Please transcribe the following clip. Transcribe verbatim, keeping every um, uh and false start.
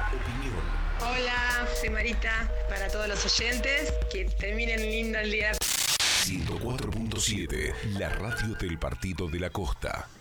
opinión. Hola, soy Marita. Para todos los oyentes, que terminen lindo el día. ciento cuatro punto siete, la radio del Partido de la Costa.